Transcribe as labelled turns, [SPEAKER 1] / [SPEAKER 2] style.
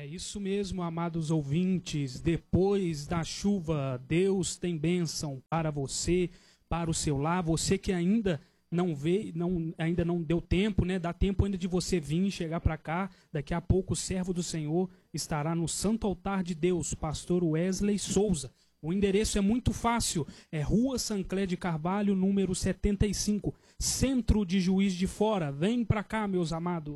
[SPEAKER 1] isso mesmo, amados ouvintes. Depois da chuva, Deus tem bênção para você, para o seu lar. Você que ainda não vê, ainda não deu tempo, né? Dá tempo ainda de você vir e chegar para cá. Daqui a pouco o servo do Senhor estará no Santo Altar de Deus, pastor Wesley Souza. O endereço é muito fácil, é Rua Sancler de Carvalho, número 75, Centro de Juiz de Fora. Vem para cá, meus amados.